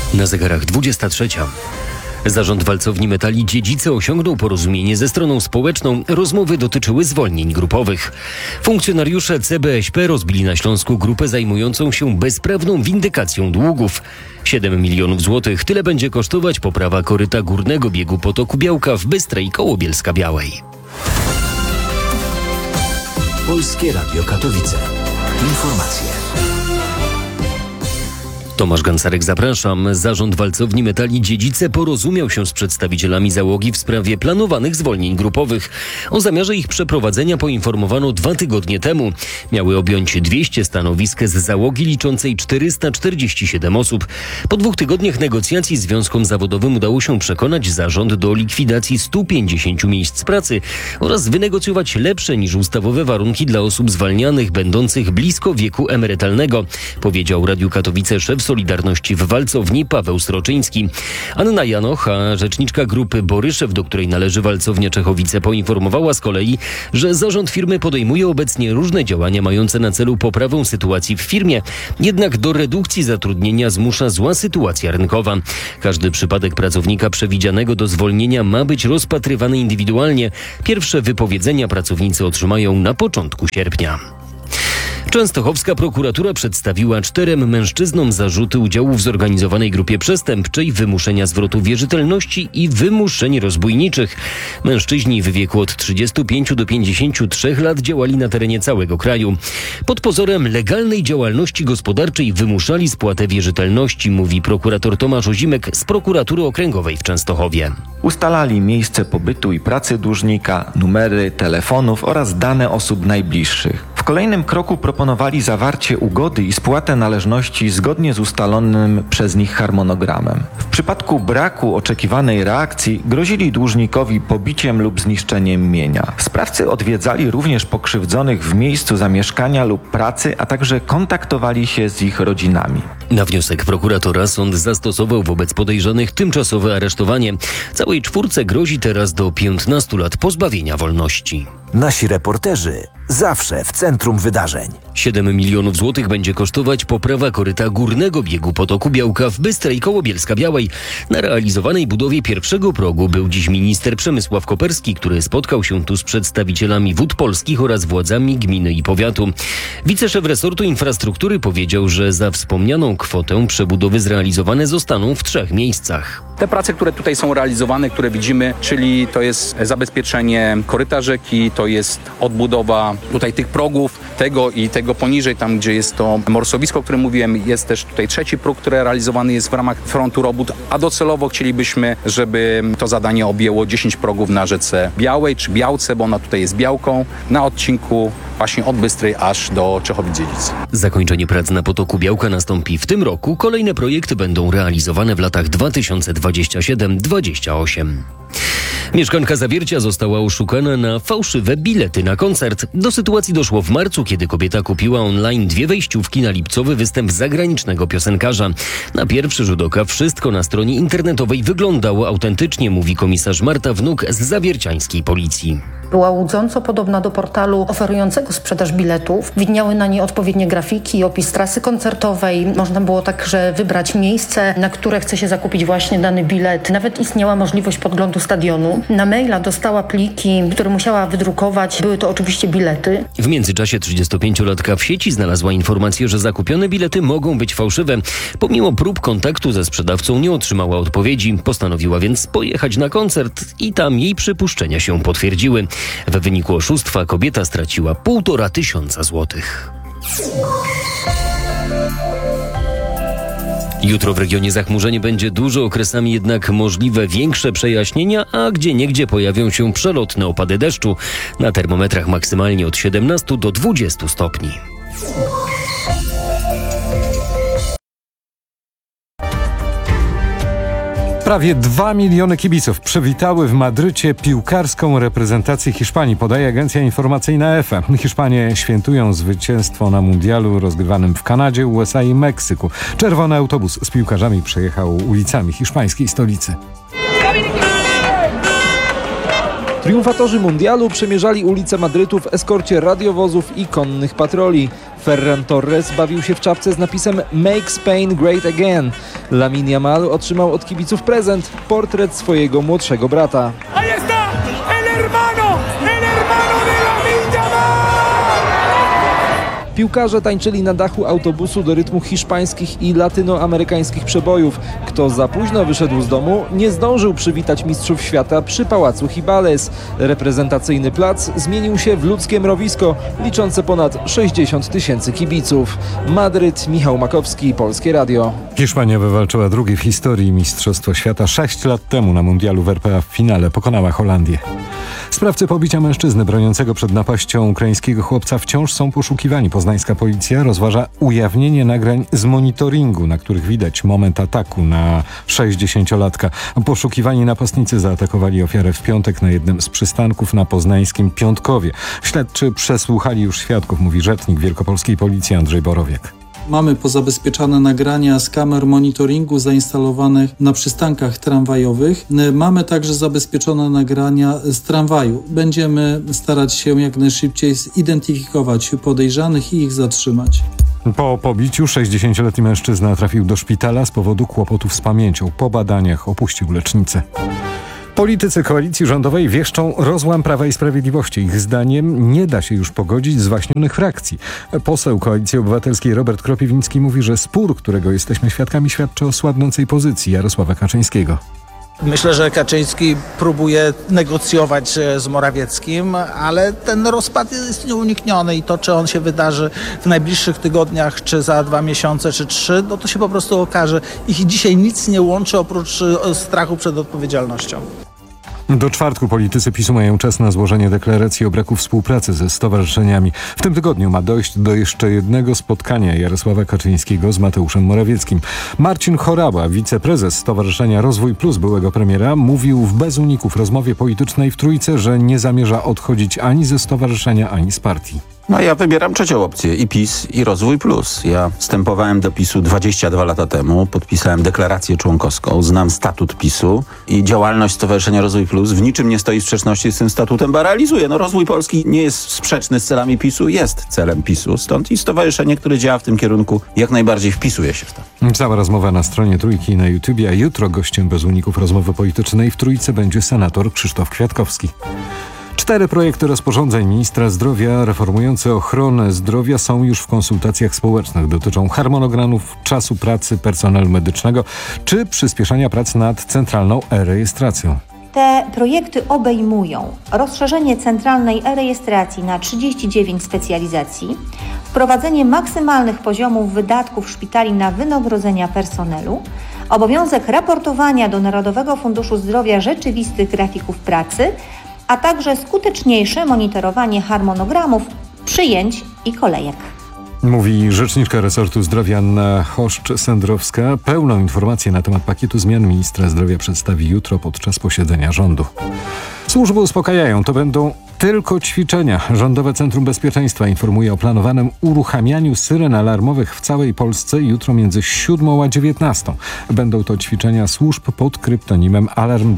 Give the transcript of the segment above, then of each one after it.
Na zegarach 23. Zarząd Walcowni Metali Dziedzice osiągnął porozumienie ze stroną społeczną. Rozmowy dotyczyły zwolnień grupowych. Funkcjonariusze CBŚP rozbili na Śląsku grupę zajmującą się bezprawną windykacją długów. 7 milionów złotych. Tyle będzie kosztować poprawa koryta górnego biegu potoku Białka w Bystrej koło Bielska-Białej. Polskie Radio Katowice. Informacje. Tomasz Gancarek, zapraszam. Zarząd Walcowni Metali Dziedzice porozumiał się z przedstawicielami załogi w sprawie planowanych zwolnień grupowych. O zamiarze ich przeprowadzenia poinformowano 2 tygodnie temu. Miały objąć 200 stanowisk z załogi liczącej 447 osób. Po 2 tygodniach negocjacji związkom zawodowym udało się przekonać zarząd do likwidacji 150 miejsc pracy oraz wynegocjować lepsze niż ustawowe warunki dla osób zwalnianych będących blisko wieku emerytalnego, powiedział Radiu Katowice szef Solidarności w Walcowni Paweł Sroczyński. Anna Janoch, rzeczniczka grupy Boryszew, do której należy Walcownia Czechowice, poinformowała z kolei, że zarząd firmy podejmuje obecnie różne działania mające na celu poprawę sytuacji w firmie, jednak do redukcji zatrudnienia zmusza zła sytuacja rynkowa. Każdy przypadek pracownika przewidzianego do zwolnienia ma być rozpatrywany indywidualnie. Pierwsze wypowiedzenia pracownicy otrzymają na początku sierpnia. Częstochowska prokuratura przedstawiła 4 mężczyznom zarzuty udziału w zorganizowanej grupie przestępczej, wymuszenia zwrotu wierzytelności i wymuszeń rozbójniczych. Mężczyźni w wieku od 35 do 53 lat działali na terenie całego kraju. Pod pozorem legalnej działalności gospodarczej wymuszali spłatę wierzytelności, mówi prokurator Tomasz Ozimek z prokuratury okręgowej w Częstochowie. Ustalali miejsce pobytu i pracy dłużnika, numery telefonów oraz dane osób najbliższych. W kolejnym kroku proponowali zawarcie ugody i spłatę należności zgodnie z ustalonym przez nich harmonogramem. W przypadku braku oczekiwanej reakcji grozili dłużnikowi pobiciem lub zniszczeniem mienia. Sprawcy odwiedzali również pokrzywdzonych w miejscu zamieszkania lub pracy, a także kontaktowali się z ich rodzinami. Na wniosek prokuratora sąd zastosował wobec podejrzanych tymczasowe aresztowanie. Całej 4 grozi teraz do 15 lat pozbawienia wolności. Nasi reporterzy zawsze w centrum wydarzeń. 7 milionów złotych będzie kosztować poprawa koryta górnego biegu potoku Białka w Bystrej koło Bielska-Białej. Na realizowanej budowie pierwszego progu był dziś minister Przemysław Koperski, który spotkał się tu z przedstawicielami Wód Polskich oraz władzami gminy i powiatu. Wiceszef resortu infrastruktury powiedział, że za wspomnianą kwotę przebudowy zrealizowane zostaną w 3 miejscach. Te prace, które tutaj są realizowane, które widzimy, czyli to jest zabezpieczenie koryta rzeki, to jest odbudowa tutaj tych progów, tego i tego poniżej, tam gdzie jest to morsowisko, o którym mówiłem, jest też tutaj 3 próg, który realizowany jest w ramach frontu robót, a docelowo chcielibyśmy, żeby to zadanie objęło 10 progów na rzece Białej czy Białce, bo ona tutaj jest Białką, na odcinku właśnie od Bystrej aż do Czechowic-Dziedzic. Zakończenie prac na potoku Białka nastąpi w tym roku. Kolejne projekty będą realizowane w latach 2027-2028. Mieszkanka Zawiercia została oszukana na fałszywe bilety na koncert. Do sytuacji doszło w marcu, kiedy kobieta kupiła online 2 wejściówki na lipcowy występ zagranicznego piosenkarza. Na pierwszy rzut oka wszystko na stronie internetowej wyglądało autentycznie, mówi komisarz Marta Wnuk z zawierciańskiej policji. Była łudząco podobna do portalu oferującego sprzedaż biletów. Widniały na niej odpowiednie grafiki, opis trasy koncertowej. Można było także wybrać miejsce, na które chce się zakupić właśnie dany bilet. Nawet istniała możliwość podglądu stadionu. Na maila dostała pliki, które musiała wydrukować. Były to oczywiście bilety. W międzyczasie 35-latka w sieci znalazła informację, że zakupione bilety mogą być fałszywe. Pomimo prób kontaktu ze sprzedawcą nie otrzymała odpowiedzi. Postanowiła więc pojechać na koncert i tam jej przypuszczenia się potwierdziły. W wyniku oszustwa kobieta straciła 1500 złotych. Jutro w regionie zachmurzenie będzie dużo, okresami jednak możliwe większe przejaśnienia, a gdzieniegdzie pojawią się przelotne opady deszczu. Na termometrach maksymalnie od 17 do 20 stopni. Prawie 2 miliony kibiców przywitały w Madrycie piłkarską reprezentację Hiszpanii, podaje agencja informacyjna EFE. Hiszpanie świętują zwycięstwo na mundialu rozgrywanym w Kanadzie, USA i Meksyku. Czerwony autobus z piłkarzami przejechał ulicami hiszpańskiej stolicy. Triumfatorzy mundialu przemierzali ulice Madrytu w eskorcie radiowozów i konnych patroli. Ferran Torres bawił się w czapce z napisem Make Spain Great Again. Lamine Yamal otrzymał od kibiców prezent, portret swojego młodszego brata. Piłkarze tańczyli na dachu autobusu do rytmu hiszpańskich i latynoamerykańskich przebojów. Kto za późno wyszedł z domu, nie zdążył przywitać mistrzów świata przy pałacu Hibales. Reprezentacyjny plac zmienił się w ludzkie mrowisko, liczące ponad 60 000 kibiców. Madryt, Michał Makowski, Polskie Radio. Hiszpania wywalczyła drugie w historii Mistrzostwo Świata 6 lat temu na mundialu w RPA. W finale pokonała Holandię. Sprawcy pobicia mężczyzny broniącego przed napaścią ukraińskiego chłopca wciąż są poszukiwani. Poznańska policja rozważa ujawnienie nagrań z monitoringu, na których widać moment ataku na 60-latka. Poszukiwani napastnicy zaatakowali ofiarę w piątek na jednym z przystanków na poznańskim Piątkowie. Śledczy przesłuchali już świadków, mówi rzecznik wielkopolskiej policji Andrzej Borowiak. Mamy pozabezpieczane nagrania z kamer monitoringu zainstalowanych na przystankach tramwajowych. Mamy także zabezpieczone nagrania z tramwaju. Będziemy starać się jak najszybciej zidentyfikować podejrzanych i ich zatrzymać. Po pobiciu 60-letni mężczyzna trafił do szpitala z powodu kłopotów z pamięcią. Po badaniach opuścił lecznicę. Politycy koalicji rządowej wieszczą rozłam Prawa i Sprawiedliwości. Ich zdaniem nie da się już pogodzić zwaśnionych frakcji. Poseł Koalicji Obywatelskiej Robert Kropiwnicki mówi, że spór, którego jesteśmy świadkami, świadczy o słabnącej pozycji Jarosława Kaczyńskiego. Myślę, że Kaczyński próbuje negocjować z Morawieckim, ale ten rozpad jest nieunikniony i to, czy on się wydarzy w najbliższych tygodniach, czy za 2 miesiące, czy 3, no to się po prostu okaże. Ich dzisiaj nic nie łączy oprócz strachu przed odpowiedzialnością. Do czwartku politycy PiS-u mają czas na złożenie deklaracji o braku współpracy ze stowarzyszeniami. W tym tygodniu ma dojść do jeszcze jednego spotkania Jarosława Kaczyńskiego z Mateuszem Morawieckim. Marcin Chorała, wiceprezes Stowarzyszenia Rozwój Plus byłego premiera, mówił w bez uników rozmowie politycznej w Trójce, że nie zamierza odchodzić ani ze stowarzyszenia, ani z partii. No ja wybieram trzecią opcję, i PiS, i Rozwój Plus. Ja wstępowałem do PiS-u 22 lata temu, podpisałem deklarację członkowską, znam statut PiS-u i działalność Stowarzyszenia Rozwój Plus w niczym nie stoi w sprzeczności z tym statutem, bo realizuje. No rozwój Polski nie jest sprzeczny z celami PiS-u, jest celem PiS-u. Stąd i stowarzyszenie, które działa w tym kierunku, jak najbardziej wpisuje się w to. Cała rozmowa na stronie Trójki na YouTubie, a jutro gościem bez uników rozmowy politycznej w Trójce będzie senator Krzysztof Kwiatkowski. 4 projekty rozporządzeń ministra zdrowia reformujące ochronę zdrowia są już w konsultacjach społecznych. Dotyczą harmonogramów, czasu pracy personelu medycznego czy przyspieszenia prac nad centralną e-rejestracją. Te projekty obejmują rozszerzenie centralnej e-rejestracji na 39 specjalizacji, wprowadzenie maksymalnych poziomów wydatków szpitali na wynagrodzenia personelu, obowiązek raportowania do Narodowego Funduszu Zdrowia rzeczywistych grafików pracy, a także skuteczniejsze monitorowanie harmonogramów, przyjęć i kolejek. Mówi rzeczniczka resortu zdrowia Anna Choszcz-Sendrowska. Pełną informację na temat pakietu zmian ministra zdrowia przedstawi jutro podczas posiedzenia rządu. Służby uspokajają, to będą tylko ćwiczenia. Rządowe Centrum Bezpieczeństwa informuje o planowanym uruchamianiu syren alarmowych w całej Polsce jutro między 7 a 19. Będą to ćwiczenia służb pod kryptonimem Alarm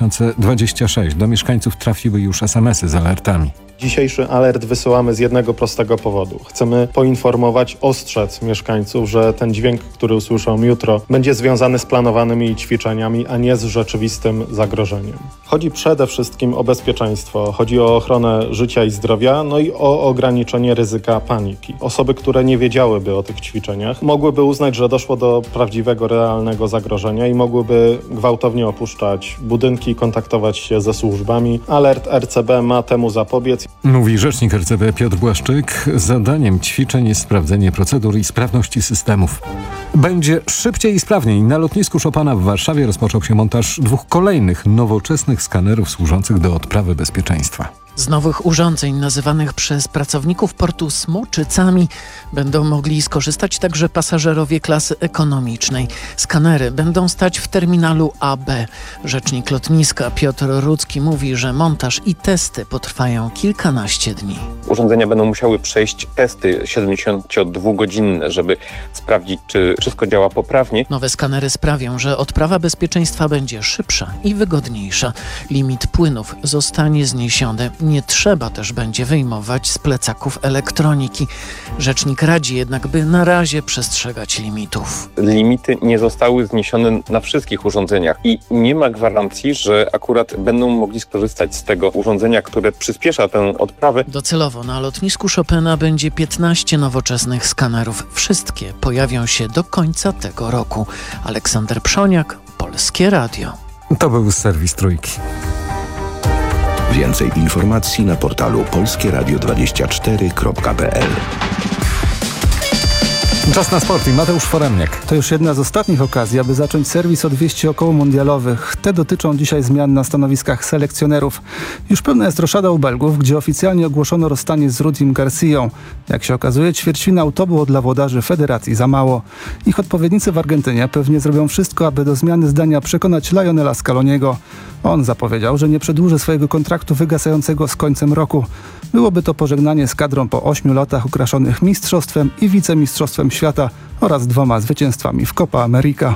2026. Do mieszkańców trafiły już SMS-y z alertami. Dzisiejszy alert wysyłamy z jednego prostego powodu. Chcemy poinformować, ostrzec mieszkańców, że ten dźwięk, który usłyszą jutro, będzie związany z planowanymi ćwiczeniami, a nie z rzeczywistym zagrożeniem. Chodzi przede wszystkim o bezpieczeństwo, chodzi o ochronę życia i zdrowia, no i o ograniczenie ryzyka paniki. Osoby, które nie wiedziałyby o tych ćwiczeniach, mogłyby uznać, że doszło do prawdziwego, realnego zagrożenia i mogłyby gwałtownie opuszczać budynki, kontaktować się ze służbami. Alert RCB ma temu zapobiec. Mówi rzecznik RCB Piotr Błaszczyk. Zadaniem ćwiczeń jest sprawdzenie procedur i sprawności systemów. Będzie szybciej i sprawniej. Na lotnisku Chopina w Warszawie rozpoczął się montaż 2 kolejnych nowoczesnych skanerów służących do odprawy bezpieczeństwa. Z nowych urządzeń nazywanych przez pracowników portu smoczycami będą mogli skorzystać także pasażerowie klasy ekonomicznej. Skanery będą stać w terminalu AB. Rzecznik lotniska Piotr Rudzki mówi, że montaż i testy potrwają kilkanaście dni. Urządzenia będą musiały przejść testy 72-godzinne, żeby sprawdzić, czy wszystko działa poprawnie. Nowe skanery sprawią, że odprawa bezpieczeństwa będzie szybsza i wygodniejsza. Limit płynów zostanie zniesiony. Nie trzeba też będzie wyjmować z plecaków elektroniki. Rzecznik radzi jednak, by na razie przestrzegać limitów. Limity nie zostały zniesione na wszystkich urządzeniach i nie ma gwarancji, że akurat będą mogli skorzystać z tego urządzenia, które przyspiesza tę odprawę. Docelowo na lotnisku Chopina będzie 15 nowoczesnych skanerów. Wszystkie pojawią się do końca tego roku. Aleksander Przoniak, Polskie Radio. To był serwis Trójki. Więcej informacji na portalu polskieradio24.pl. Czas na sport i Mateusz Foremniak. To już jedna z ostatnich okazji, aby zacząć serwis o 200 okołomundialowych. Te dotyczą dzisiaj zmian na stanowiskach selekcjonerów. Już pełna jest roszada u Belgów, gdzie oficjalnie ogłoszono rozstanie z Rudim Garcją. Jak się okazuje, ćwierćfinał to było dla włodarzy federacji za mało. Ich odpowiednicy w Argentynie pewnie zrobią wszystko, aby do zmiany zdania przekonać Lionela Scaloniego. On zapowiedział, że nie przedłuży swojego kontraktu wygasającego z końcem roku. Byłoby to pożegnanie z kadrą po 8 latach ukraszonych mistrzostwem i wicemistrzostwem świata oraz 2 zwycięstwami w Copa America.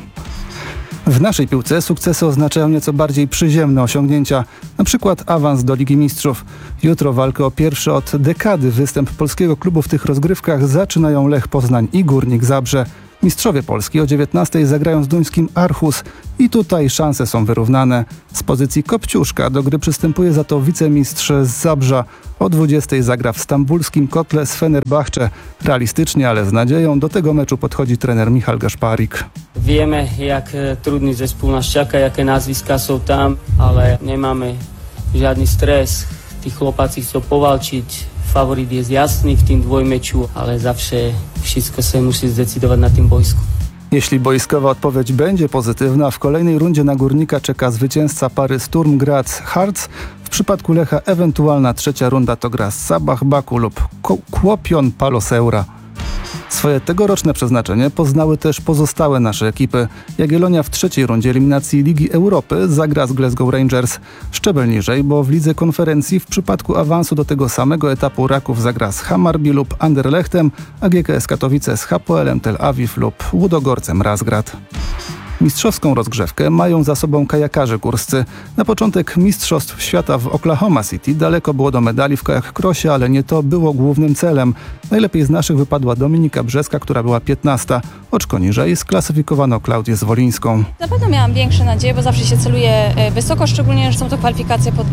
W naszej piłce sukcesy oznaczają nieco bardziej przyziemne osiągnięcia, na przykład awans do Ligi Mistrzów. Jutro walkę o pierwszy od dekady występ polskiego klubu w tych rozgrywkach zaczynają Lech Poznań i Górnik Zabrze. Mistrzowie Polski o 19:00 zagrają z duńskim Aarhus i tutaj szanse są wyrównane. Z pozycji kopciuszka do gry przystępuje za to wicemistrz z Zabrza. O 20:00 zagra w stambulskim kotle z Fenerbahce. Realistycznie, ale z nadzieją do tego meczu podchodzi trener Michal Gaszparik. Wiemy, jak trudny zespół nas czeka, jakie nazwiska są tam, ale nie mamy żadny stres. Tí chłopacy chcą powalczyć. Faworyt jest jasny w tym dwójmeczu, ale zawsze wszystko się musi zdecydować na tym boisku. Jeśli boiskowa odpowiedź będzie pozytywna, w kolejnej rundzie na Górnika czeka zwycięzca pary Sturm Graz-Harz. W przypadku Lecha ewentualna trzecia runda to gra z Sabah Baku lub Kłopion Paloseura. Swoje tegoroczne przeznaczenie poznały też pozostałe nasze ekipy. Jagiellonia w trzeciej rundzie eliminacji Ligi Europy zagra z Glasgow Rangers. Szczebel niżej, bo w Lidze Konferencji w przypadku awansu do tego samego etapu Raków zagra z Hammarby lub Anderlechtem, a GKS Katowice z Hapoelem Tel Awiw lub Łudogorcem Razgrad. Mistrzowską rozgrzewkę mają za sobą kajakarze górscy. Na początek Mistrzostw Świata w Oklahoma City daleko było do medali w kajak crossie, ale nie to było głównym celem. Najlepiej z naszych wypadła Dominika Brzeska, która była 15. Oczko niżej sklasyfikowano Klaudię Zwolińską. Na pewno miałam większe nadzieje, bo zawsze się celuje wysoko, szczególnie, że są to kwalifikacje pod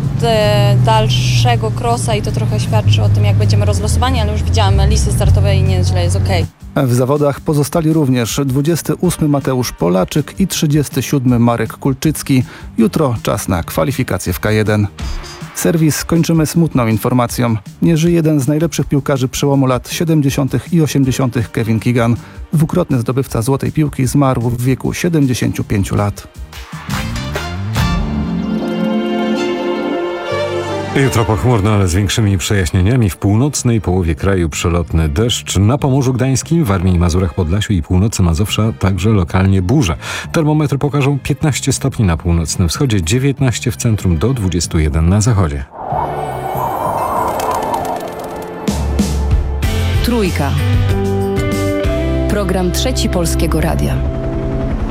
dalszego crossa i to trochę świadczy o tym, jak będziemy rozlosowani, ale już widziałam listy startowe i nieźle, jest okej. W zawodach pozostali również 28 Mateusz Polaczyk i 37 Marek Kulczycki. Jutro czas na kwalifikacje w K1. Serwis kończymy smutną informacją. Nie żyje jeden z najlepszych piłkarzy przełomu lat 70. i 80. Kevin Keegan. Dwukrotny zdobywca Złotej Piłki zmarł w wieku 75 lat. Jutro pochmurno, ale z większymi przejaśnieniami. W północnej połowie kraju przelotny deszcz. Na Pomorzu Gdańskim, Warmii i Mazurach, Podlasiu i północy Mazowsza także lokalnie burze. Termometry pokażą 15 stopni na północnym wschodzie, 19 w centrum, do 21 na zachodzie. Trójka. Program Trzeci Polskiego Radia.